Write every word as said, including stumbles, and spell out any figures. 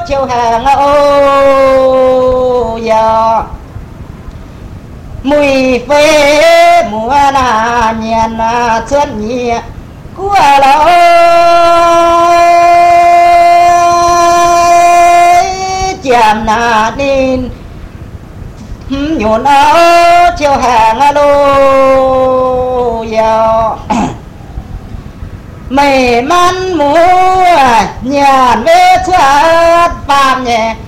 chiều hàng ô giờ mùi phê mùa là nhàn chân nhẹ của lối chạm nà đin nhộn áo chiều hàng lô giờ mày man múa nhàn vết chát phàm nhẹ